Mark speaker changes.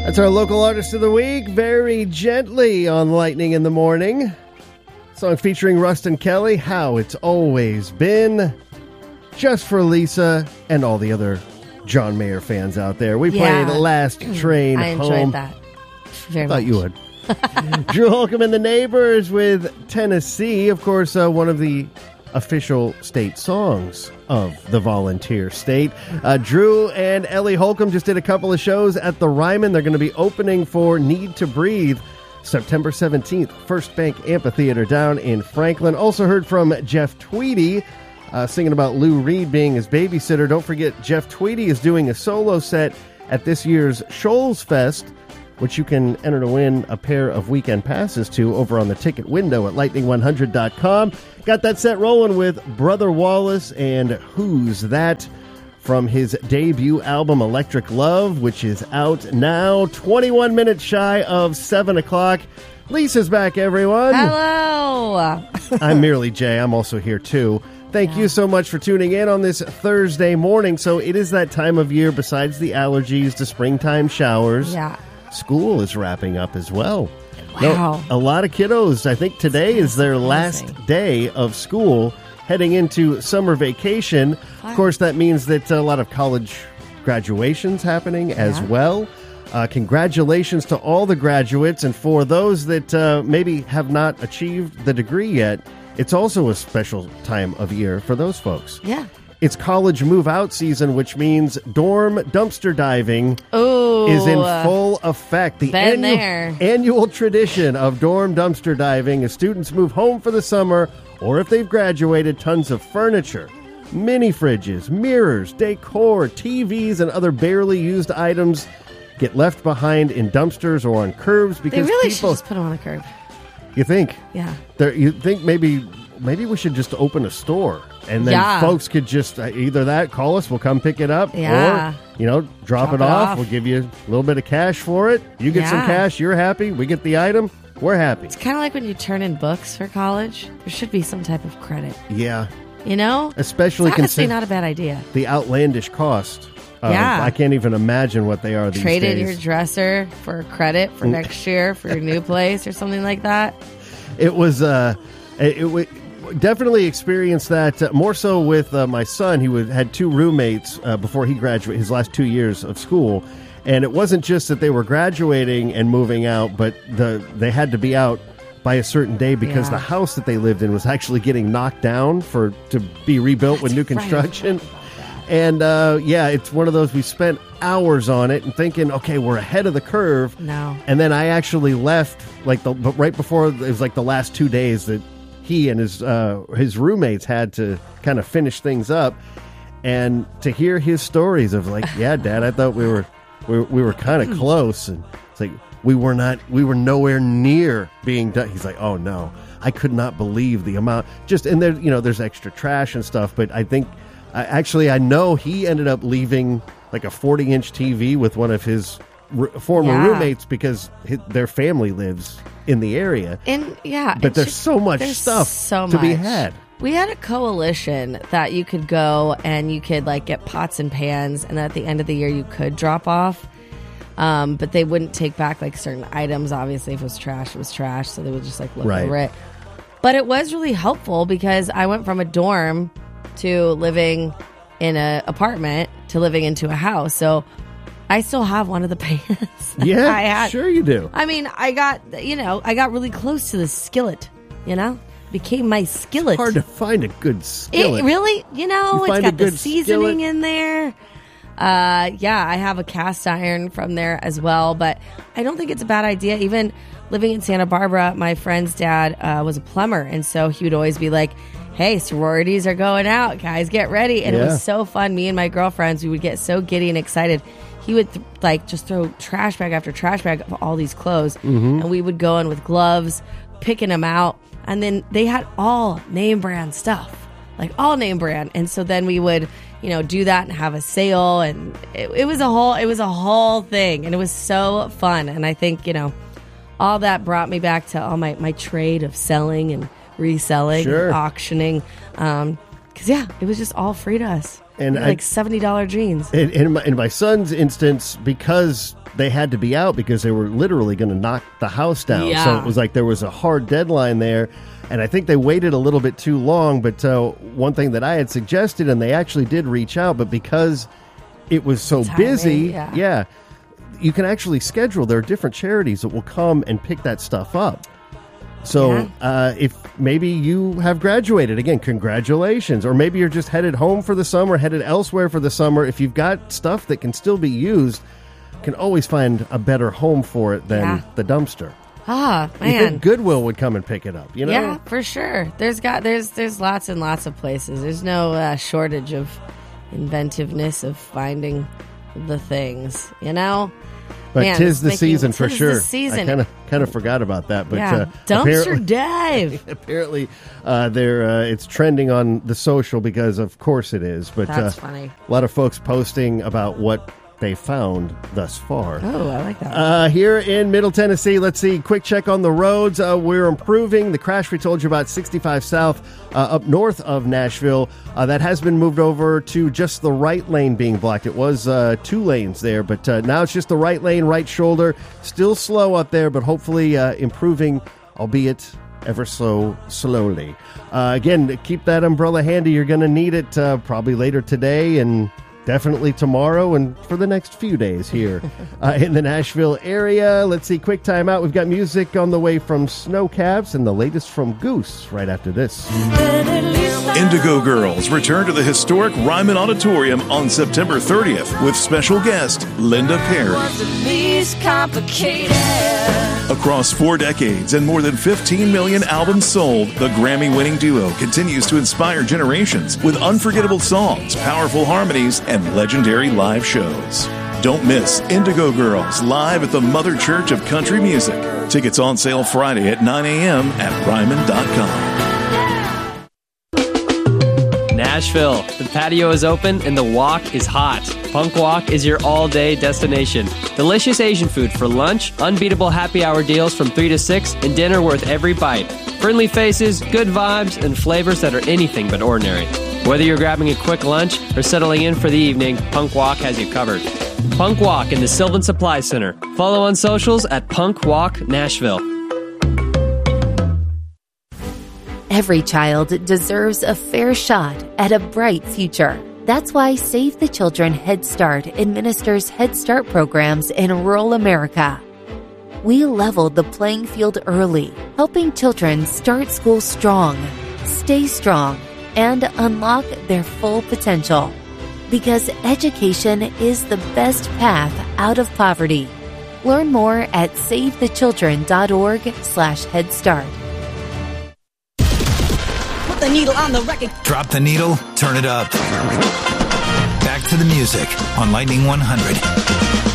Speaker 1: That's our local artist of the week, Very Gently on Lightning in the Morning. Song featuring Rustin Kelly, How It's Always Been. Just for Lisa and all the other John Mayer fans out there. We played Last Train
Speaker 2: I
Speaker 1: Home.
Speaker 2: enjoyed that very much.
Speaker 1: Thought you would. Drew Holcomb and the Neighbors with Tennessee. Of course, one of the official state songs of the volunteer state. Drew and Ellie Holcomb just did a couple of shows at the Ryman. They're going to be opening for Need to Breathe September 17th, First Bank Amphitheater down in Franklin. Also heard from Jeff Tweedy singing about Lou Reed being his babysitter. Don't forget, Jeff Tweedy is doing a solo set at this year's Shoals Fest, which you can enter to win a pair of weekend passes to over on the ticket window at lightning100.com. Got that set rolling with Brother Wallace and Who's That from his debut album Electric Love, which is out now, 21 minutes shy of 7 o'clock. Lisa's back, everyone.
Speaker 2: Hello.
Speaker 1: I'm Merely J. I'm also here, too. Thank you so much for tuning in on this Thursday morning. So it is that time of year, besides the allergies to springtime showers.
Speaker 2: Yeah.
Speaker 1: School is wrapping up as well.
Speaker 2: Wow.
Speaker 1: A lot of kiddos, I think today is their last day of school, heading into summer vacation. Of course, that means that a lot of college graduations happening as well. Congratulations to all the graduates. And for those that maybe have not achieved the degree yet, it's also a special time of year for those folks.
Speaker 2: Yeah.
Speaker 1: It's college move-out season, which means dorm dumpster diving is in full effect. The annual tradition of dorm dumpster diving as students move home for the summer, or if they've graduated, tons of furniture, mini fridges, mirrors, decor, TVs, and other barely used items get left behind in dumpsters or on curbs because
Speaker 2: they really
Speaker 1: people
Speaker 2: should just put them on a curb.
Speaker 1: You think?
Speaker 2: Yeah.
Speaker 1: You think maybe we should just open a store and then folks could just either that, call us, we'll come pick it up, or, drop it off. We'll give you a little bit of cash for it. You get some cash, you're happy. We get the item, we're happy.
Speaker 2: It's kind of like when you turn in books for college. There should be some type of credit.
Speaker 1: Yeah.
Speaker 2: Especially it's honestly not a bad idea.
Speaker 1: The outlandish cost. I can't even imagine what they are these days.
Speaker 2: Trade in your dresser for credit for next year for your new place or something like that.
Speaker 1: It was definitely experienced that more so with my son. He had two roommates before he graduated his last 2 years of school, and it wasn't just that they were graduating and moving out, but they had to be out by a certain day because the house that they lived in was actually getting knocked down to be rebuilt with new construction. And it's one of those, we spent hours on it and thinking, okay, we're ahead of the curve.
Speaker 2: No.
Speaker 1: And then I actually left right before, it was like the last 2 days that he and his roommates had to kind of finish things up. And to hear his stories of like, yeah, Dad, I thought we were kind of close. And it's like, we were nowhere near being done. He's like, oh no, I could not believe the amount. And there's extra trash and stuff, but I think, I know he ended up leaving like a 40-inch TV with one of his former roommates because their family lives in the area. But there's so much stuff to be had.
Speaker 2: We had a coalition that you could go and you could get pots and pans, and at the end of the year you could drop off. But they wouldn't take back certain items. Obviously, if it was trash, it was trash. So they would just look over it. But it was really helpful because I went from a dorm to living in an apartment to living into a house. So I still have one of the pans that I had.
Speaker 1: Sure you do.
Speaker 2: I mean, I got really close to the skillet, became my skillet.
Speaker 1: It's hard to find a good skillet.
Speaker 2: It really, it's got the seasoning in there. I have a cast iron from there as well, but I don't think it's a bad idea. Even living in Santa Barbara, my friend's dad was a plumber, and so he would always be like, hey, sororities are going out, guys, get ready. And it was so fun. Me and my girlfriends, we would get so giddy and excited. He would just throw trash bag after trash bag of all these clothes, and we would go in with gloves, picking them out, and then they had all name brand stuff, all name brand. And so then we would do that and have a sale, and it was a whole thing, and it was so fun. And I think all that brought me back to all my trade of selling and reselling, and auctioning, because it was just all free to us.
Speaker 1: And
Speaker 2: like $70 jeans.
Speaker 1: In my son's instance, because they had to be out because they were literally going to knock the house down.
Speaker 2: Yeah.
Speaker 1: So it was like there was a hard deadline there. And I think they waited a little bit too long. But one thing that I had suggested, and they actually did reach out, but because it was so busy, you can actually schedule. There are different charities that will come and pick that stuff up. So if maybe you have graduated, again, congratulations. Or maybe you're just headed home for the summer, headed elsewhere for the summer. If you've got stuff that can still be used, you can always find a better home for it than the dumpster.
Speaker 2: Ah, man.
Speaker 1: You think Goodwill would come and pick it up, you know?
Speaker 2: Yeah, for sure. There's lots and lots of places. There's no shortage of inventiveness of finding the things, you know?
Speaker 1: But
Speaker 2: man,
Speaker 1: tis the season for sure.
Speaker 2: The season.
Speaker 1: I kind of forgot about that. But
Speaker 2: dumpster dive.
Speaker 1: Apparently, it's trending on the social because, of course, it is. But
Speaker 2: that's funny.
Speaker 1: A lot of folks posting about what they found thus far.
Speaker 2: Oh, I like that.
Speaker 1: Here in Middle Tennessee, let's see. Quick check on the roads. We're improving. The crash we told you about, 65 South, up north of Nashville, that has been moved over to just the right lane being blocked. It was 2 lanes there, but now it's just the right lane, right shoulder. Still slow up there, but hopefully improving, albeit ever so slowly. Again, keep that umbrella handy. You're going to need it probably later today and definitely tomorrow and for the next few days here in the Nashville area. Let's see, quick time out. We've got music on the way from Snowcaps and the latest from Goose right after this.
Speaker 3: Indigo Girls return to the historic Ryman Auditorium on September 30th with special guest Linda Perry. Across 4 decades and more than 15 million albums sold, the Grammy-winning duo continues to inspire generations with unforgettable songs, powerful harmonies, and legendary live shows. Don't miss Indigo Girls live at the Mother Church of Country Music. Tickets on sale Friday at 9 a.m. at Ryman.com.
Speaker 4: Nashville. The patio is open and the walk is hot. Punk Walk is your all-day destination. Delicious Asian food for lunch, unbeatable happy hour deals from 3 to 6, and dinner worth every bite. Friendly faces, good vibes, and flavors that are anything but ordinary. Whether you're grabbing a quick lunch or settling in for the evening, Punk Walk has you covered. Punk Walk in the Sylvan Supply Center. Follow on socials at Punk Walk Nashville.
Speaker 5: Every child deserves a fair shot at a bright future. That's why Save the Children Head Start administers Head Start programs in rural America. We leveled the playing field early, helping children start school strong, stay strong, and unlock their full potential. Because education is the best path out of poverty. Learn more at SaveTheChildren.org/Head Start.
Speaker 6: The needle on the record.
Speaker 7: Drop the needle, turn it up. Back to the music on Lightning 100.